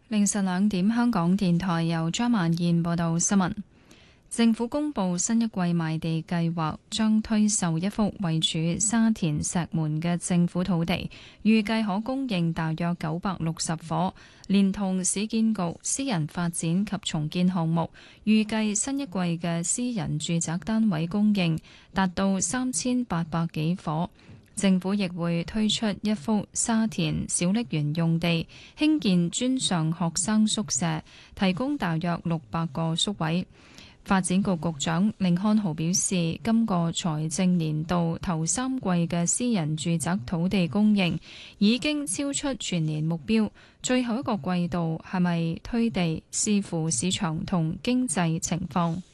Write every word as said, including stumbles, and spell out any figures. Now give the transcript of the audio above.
凌晨兩點，香港電台由張曼燕報道新聞。政府公布新一季賣地計劃，將推售一幅位處沙田石門嘅政府土地，預計可供應大約九百六十伙，連同市建局私人發展及重建項目，預計新一季嘅私人住宅單位供應達到三千八百幾伙。政府亦會推出一幅沙田小瀝源用地，興建專上學生宿舍，提供大約六百個宿位。發展局局長甯漢豪表示，今個財政年度頭三季嘅私人住宅土地供應已經超出全年目標，最後一個季度係咪推地，視乎市場同經濟情況。